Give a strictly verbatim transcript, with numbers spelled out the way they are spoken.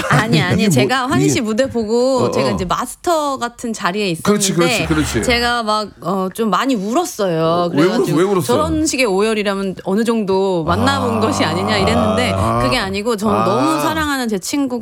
아니 아니 이게 제가 뭐, 환희 씨 이게- 무대 보고 어, 어. 제가 이제 마스터 같은 자리에 있었는데 그렇지, 그렇지, 그렇지. 제가 막 어, 좀 많이 울었어요. 어, 왜 그래가지고 울었- 왜 울었어요? 저런 식의 오열이라면 어느 정도 만나본 아. 것이 아니냐 이랬는데 아. 그게 아니고 저는 아. 너무 사랑하는 제 친구